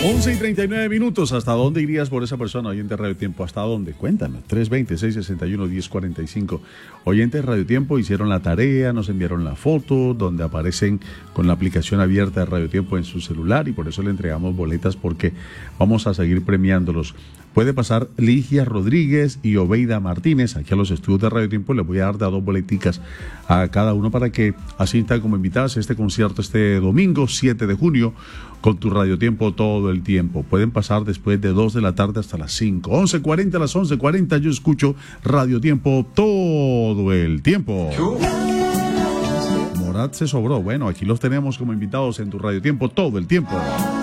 11:39. ¿Hasta dónde irías por esa persona, oyente de Radio Tiempo? ¿Hasta dónde? Cuéntanos. 320-661-1045. Oyentes de Radio Tiempo hicieron la tarea, nos enviaron la foto donde aparecen con la aplicación abierta de Radio Tiempo en su celular, y por eso le entregamos boletas, porque vamos a seguir premiándolos. Puede pasar Ligia Rodríguez y Obeida Martínez aquí a los estudios de Radio Tiempo. Les voy a dar de a 2 boleticas a cada uno para que asistan como invitadas a este concierto este domingo 7 de junio con tu Radio Tiempo todo el tiempo. Pueden pasar después de 2 de la tarde hasta las 5. 11:40, a las 11:40 yo escucho Radio Tiempo todo el tiempo. Morat se sobró. Bueno, aquí los tenemos como invitados en tu Radio Tiempo todo el tiempo.